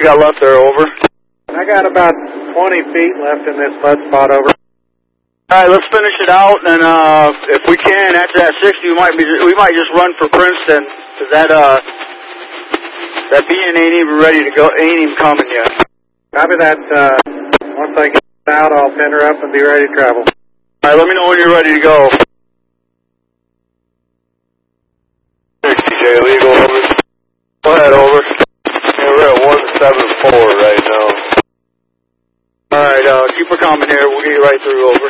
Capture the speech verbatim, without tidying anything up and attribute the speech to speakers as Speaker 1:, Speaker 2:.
Speaker 1: you got left there, over?
Speaker 2: I got about twenty feet left in this mud spot, over.
Speaker 1: All right, let's finish it out, and uh, if we can, after that sixty, we might be we might just run for Princeton, because that uh that being ain't even ready to go, ain't even coming yet.
Speaker 2: Copy that. Uh, once I get out, I'll pin her up and be ready to travel.
Speaker 1: All right, let me know when you're ready to go.
Speaker 3: sixty J legal, over.
Speaker 1: Go ahead, over.
Speaker 3: Yeah, we're at one seven four right now.
Speaker 1: All right, uh, keep her coming here. We'll get you right through, over.